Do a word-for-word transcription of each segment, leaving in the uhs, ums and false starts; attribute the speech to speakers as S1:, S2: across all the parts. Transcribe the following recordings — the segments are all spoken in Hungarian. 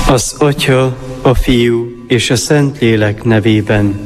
S1: Az Atya, a Fiú és a Szentlélek nevében.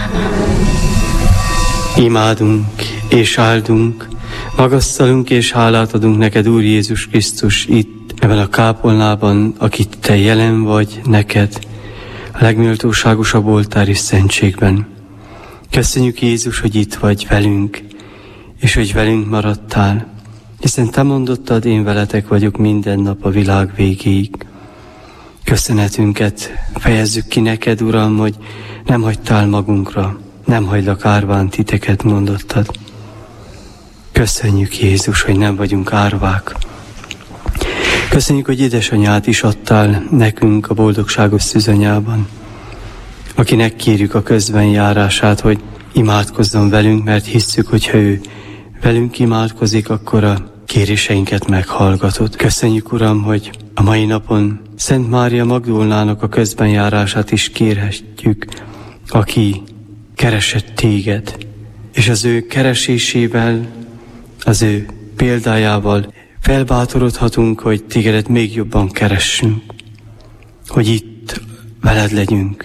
S1: Imádunk és áldunk, magasztalunk és hálát adunk neked, Úr Jézus Krisztus, itt, ebben a kápolnában, akit te jelen vagy neked, a legméltóságosabb oltári szentségben. Köszönjük, Jézus, hogy itt vagy velünk, és hogy velünk maradtál, hiszen te mondottad, én veletek vagyok minden nap a világ végéig. Köszönetünket fejezzük ki neked, Uram, hogy nem hagytál magunkra, nem hagylak árván titeket, mondottad. Köszönjük, Jézus, hogy nem vagyunk árvák. Köszönjük, hogy édesanyát is adtál nekünk a boldogságos szűzanyában, akinek kérjük a közben járását, hogy imádkozzon velünk, mert hisszük, hogyha ő velünk imádkozik, akkor a kéréseinket meghallgatod. Köszönjük, Uram, hogy a mai napon Szent Mária Magdolnának a közben járását is kérhetjük, aki keresett téged, és az ő keresésével, az ő példájával felbátorodhatunk, hogy tégedet még jobban keressünk, hogy itt veled legyünk.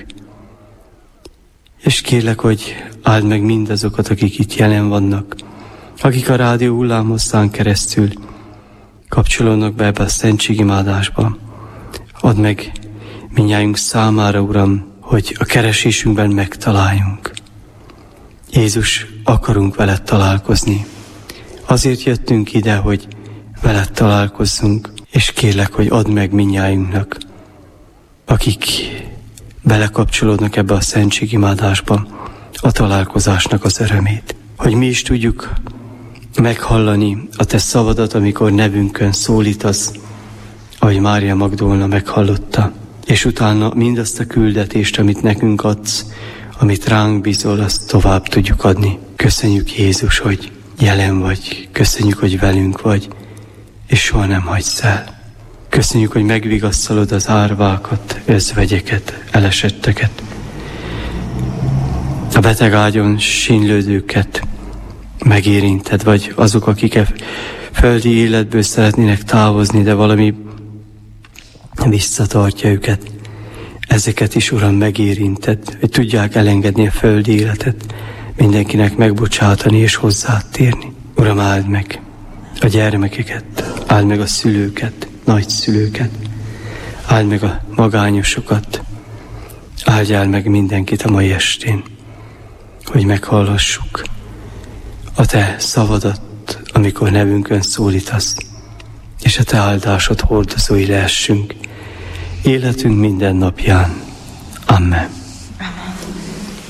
S1: És kérlek, hogy áld meg mindazokat, akik itt jelen vannak, akik a rádió hullámhosszán keresztül kapcsolódnak be ebbe a szentségimádásba. Add meg mindnyájunk számára, Uram, hogy a keresésünkben megtaláljunk. Jézus, akarunk veled találkozni. Azért jöttünk ide, hogy veled találkozzunk, és kérlek, hogy add meg mindnyájunknak, akik belekapcsolódnak ebbe a szentségimádásba, a találkozásnak az örömét. Hogy mi is tudjuk meghallani a te szavadat, amikor nevünkön szólítasz, ahogy Mária Magdolna meghallotta, és utána mindazt a küldetést, amit nekünk adsz, amit ránk bízol, azt tovább tudjuk adni. Köszönjük, Jézus, hogy jelen vagy, köszönjük, hogy velünk vagy, és soha nem hagysz el. Köszönjük, hogy megvigasztalod az árvákat, özvegyeket, elesetteket, a beteg ágyon sínlődőket megérinted, vagy azok, akik a földi életből szeretnének távozni, de valami visszatartja őket. Ezeket is, Uram, megérinted, hogy tudják elengedni a földi életet, mindenkinek megbocsátani és hozzád térni. Uram, áld meg a gyermekeket, áld meg a szülőket, nagyszülőket, áld meg a magányosokat, áldjál meg mindenkit a mai estén, hogy meghallhassuk a te szavadat, amikor nevünkön szólítasz, és a te áldásod hordozói lehessünk életünk minden napján. Amen.
S2: Amen.